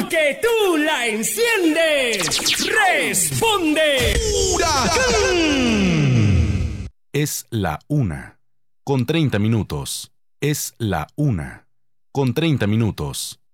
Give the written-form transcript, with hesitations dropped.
porque tú la enciendes. Responde. ¡Huracán! Es la 1:30. Es la 1:30.